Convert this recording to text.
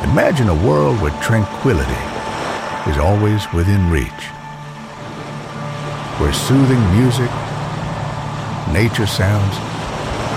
Imagine a world where tranquility is always within reach, where soothing music, nature sounds,